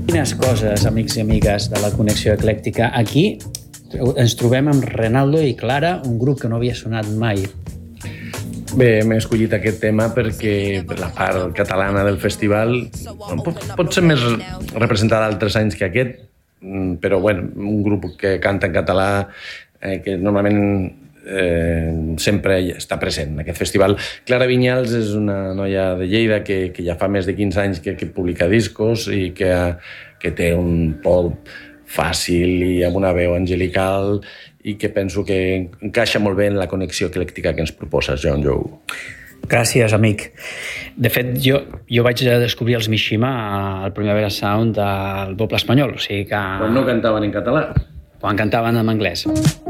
Quines coses, amics i amigues de la Connexió Eclèctica. Aquí ens trobem amb Renaldo i Clara, un grup que no havia sonat mai. Bé, m'he escollit aquest tema perquè per la part catalana del festival pot ser més representada altres anys que aquest, però bueno, un grup que canta en català que normalment sempre està present en aquest festival. Clara Vinyals és una noia de Lleida que ja fa més de 15 anys que publica discos i que té un pop fàcil i amb una veu angelical i que penso que encaixa molt bé en la connexió eclèctica que ens proposes, John Joe. Gràcies, amic. De fet, jo vaig descobrir els Mishima al Primavera Sound al Poble Espanyol, o sigui que... Quan no cantaven en català. Quan cantaven en anglès.